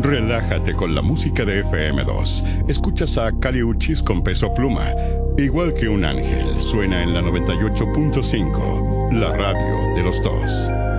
Relájate con la música de FM2. Escuchas a Kali Uchis con Peso Pluma. Igual que un ángel, suena en la 98.5, la radio de los dos.